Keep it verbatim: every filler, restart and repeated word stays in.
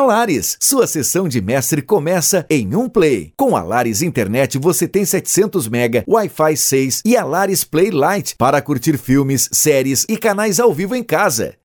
Lares. Sua sessão de mestre começa em um play. Com a Lares Internet você tem setecentos mega, Wi-Fi seis e a Lares Play Lite para curtir filmes, séries e canais ao vivo em casa.